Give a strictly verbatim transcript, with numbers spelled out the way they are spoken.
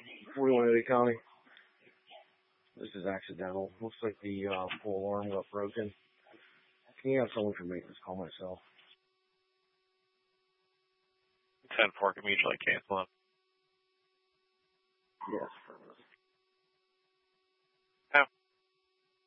forty-one Eddie County. This is accidental. Looks like the uh, full alarm got broken. Can you have someone from maintenance call myself? ten four can mutually cancel him.